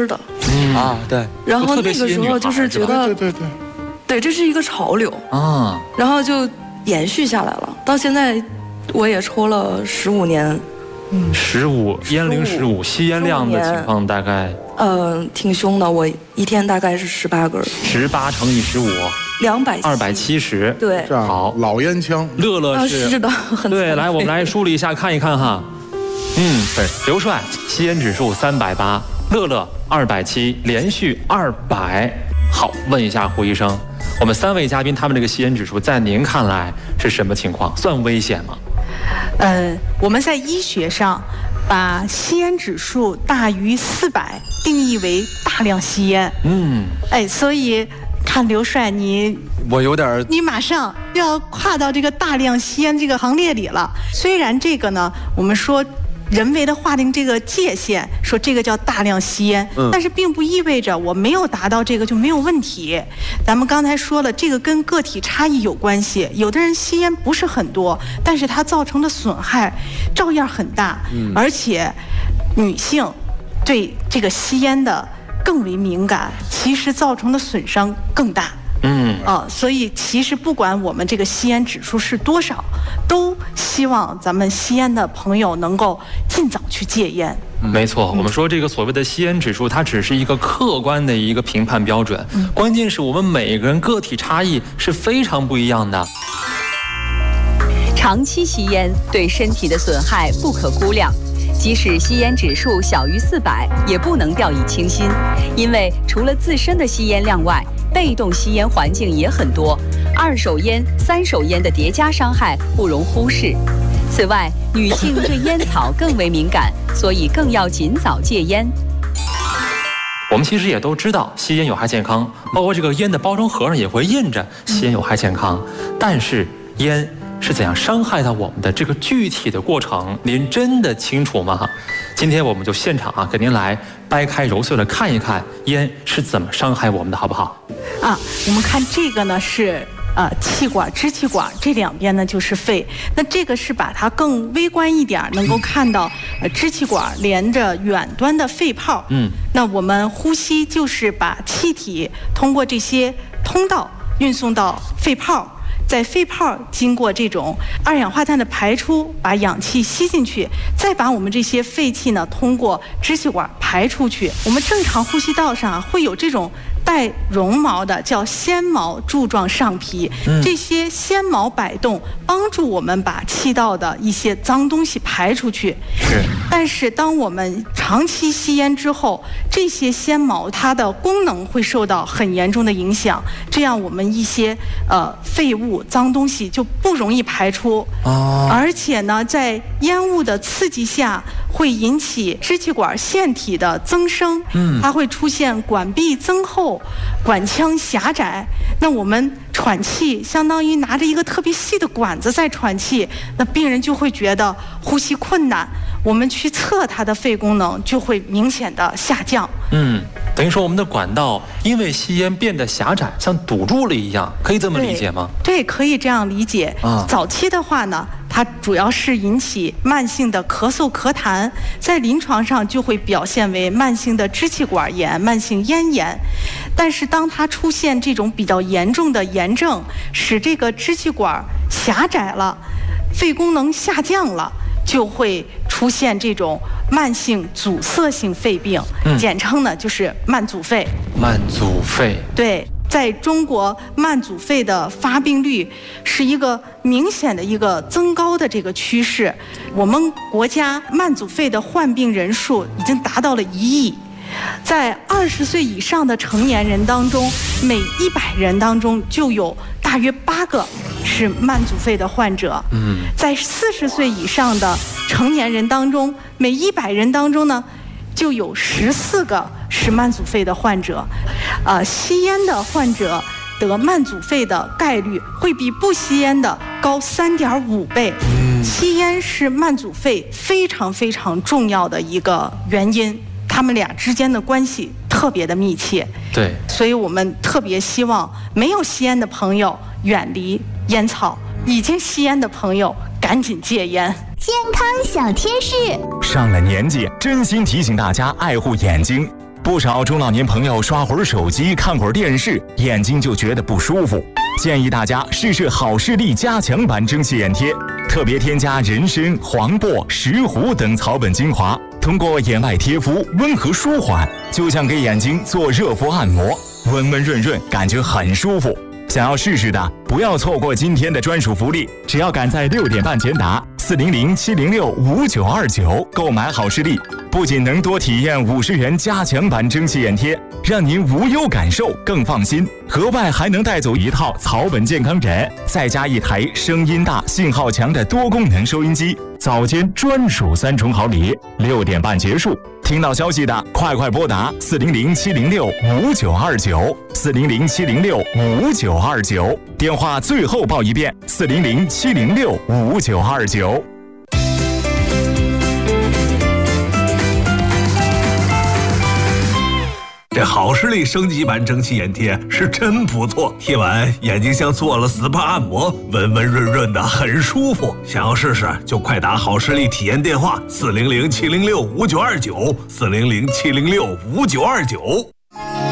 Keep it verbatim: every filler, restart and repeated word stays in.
儿的。 嗯啊，对。 然后那个时候就是觉得， 对对对， 对，这是一个潮流啊， 然后就延续下来了。到现在，我也抽了十五年。 嗯，十五烟龄十五，吸烟量的情况大概， 呃，挺凶的。我一天大概是十八根， 十八乘以十五， 两百， 二百七十。 对， 好， 老烟枪。 乐乐是， 啊、是的，很对。来，我们来梳理一下，看一看哈。嗯，对，刘帅吸烟指数三百八，乐乐二百七，连续二百。好，问一下胡医生，我们三位嘉宾他们这个吸烟指数，在您看来是什么情况？算危险吗？ 呃，我们在医学上把吸烟指数大于四百定义为大量吸烟。嗯，哎，所以看刘帅你， 我有点， 你马上要跨到这个大量吸烟这个行列里了。虽然这个呢，我们说人为的划定这个界限，说这个叫大量吸烟，嗯、但是并不意味着我没有达到这个就没有问题。咱们刚才说了，这个跟个体差异有关系，有的人吸烟不是很多，但是它造成的损害照样很大，嗯、而且女性对这个吸烟的更为敏感，其实造成的损伤更大。嗯啊，所以其实不管我们这个吸烟指数是多少，都希望咱们吸烟的朋友能够尽早去戒烟。 没错，我们说这个所谓的吸烟指数，它只是一个客观的一个评判标准，嗯、关键是我们每个人个体差异是非常不一样的。 长期吸烟对身体的损害不可估量。即使吸烟指数小于四百，也不能掉以轻心，因为除了自身的吸烟量外，被动吸烟环境也很多，二手烟、三手烟的叠加伤害不容忽视。此外，女性对烟草更为敏感，所以更要尽早戒烟。 我们其实也都知道吸烟有害健康，包括这个烟的包装盒上也会印着吸烟有害健康，但是烟是怎样伤害到我们的这个具体的过程，您真的清楚吗？今天我们就现场啊，给您来掰开揉碎了看一看烟是怎么伤害我们的，好不好？ 啊，我们看这个呢是呃气管、支气管，这两边呢就是肺。那这个是把它更微观一点，能够看到呃支气管连着远端的肺泡。嗯，那我们呼吸就是把气体通过这些通道运送到肺泡。在肺泡经过这种二氧化碳的排出，把氧气吸进去，再把我们这些废气呢通过支气管排出去。我们正常呼吸道上会有这种带绒毛的叫纤毛柱状上皮，嗯、这些纤毛摆动帮助我们把气道的一些脏东西排出去。 是。 但是当我们长期吸烟之后，这些纤毛它的功能会受到很严重的影响，这样我们一些呃废物、脏东西就不容易排出。哦。而且呢，在烟雾的刺激下，会引起支气管腺体的增生，嗯，它会出现管壁增厚、管腔狭窄。那我们喘气，相当于拿着一个特别细的管子在喘气，那病人就会觉得呼吸困难。我们去测他的肺功能，就会明显的下降。 嗯，等于说我们的管道因为吸烟变得狭窄，像堵住了一样，可以这么理解吗？ 对，对，可以这样理解。啊，早期的话呢，它主要是引起慢性的咳嗽咳痰，在临床上就会表现为慢性的支气管炎、慢性咽炎。但是当它出现这种比较严重的炎症，使这个支气管狭窄了，肺功能下降了，就会出现这种慢性阻塞性肺病，嗯、简称呢就是慢阻肺。 慢阻肺。 对。在中国，慢阻肺的发病率是一个明显的一个增高的这个趋势。我们国家慢阻肺的患病人数已经达到了一亿。在二十岁以上的成年人当中，每一百人当中就有大约八个是慢阻肺的患者。嗯，在四十岁以上的成年人当中，每一百人当中呢，就有十四个是慢阻肺的患者。呃，吸烟的患者得慢阻肺的概率会比不吸烟的高三点五倍。嗯，吸烟是慢阻肺非常非常重要的一个原因。他们俩之间的关系特别的密切， 对， 所以我们特别希望没有吸烟的朋友远离烟草，已经吸烟的朋友赶紧戒烟。 健康小贴士， 上了年纪，真心提醒大家爱护眼睛。 不少中老年朋友刷会儿手机、看会儿电视，眼睛就觉得不舒服。建议大家试试好视力加强版蒸汽眼贴，特别添加人参、黄柏、石斛等草本精华，通过眼外贴敷温和舒缓，就像给眼睛做热敷按摩，温温润润，感觉很舒服。想要试试的，不要错过今天的专属福利，只要赶在六点半前打四零零七零六五九二九购买好视力，不仅能多体验五十元加强版蒸汽眼贴，让您无忧感受更放心，额外还能带走一套草本健康枕，再加一台声音大、信号强的多功能收音机，早间专属三重好礼。六点半结束，听到消息的快快拨打四零零七零六五九二九四零零七零六五九二九，电话最后报一遍四零零七零六五九二九。 这好视力升级版蒸汽眼贴是真不错，贴完眼睛像做了 S P A 按摩，温温润润的，很舒服。想要试试就快打好视力体验电话四零零七零六五九二九四零零七零六五九二九。